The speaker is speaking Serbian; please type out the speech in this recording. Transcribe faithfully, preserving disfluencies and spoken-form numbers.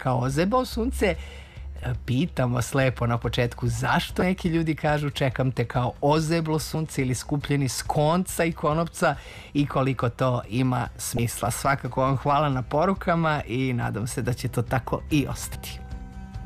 kao ozebao sunce. Pitamo slepo na početku zašto neki ljudi kažu čekam te kao ozeblo sunce ili skupljeni s konca i konopca i koliko to ima smisla. Svakako vam hvala na porukama i nadam se da će to tako i ostati.